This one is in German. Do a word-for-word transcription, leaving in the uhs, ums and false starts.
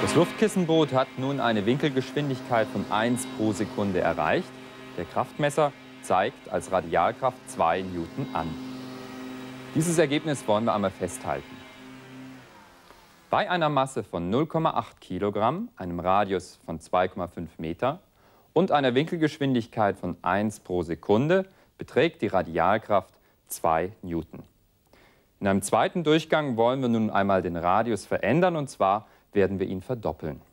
Das Luftkissenboot hat nun eine Winkelgeschwindigkeit von eins pro Sekunde erreicht. Der Kraftmesser zeigt als Radialkraft zwei Newton an. Dieses Ergebnis wollen wir einmal festhalten. Bei einer Masse von null Komma acht Kilogramm, einem Radius von zwei Komma fünf Meter und einer Winkelgeschwindigkeit von eins pro Sekunde beträgt die Radialkraft zwei Newton. In einem zweiten Durchgang wollen wir nun einmal den Radius verändern, und zwar werden wir ihn verdoppeln.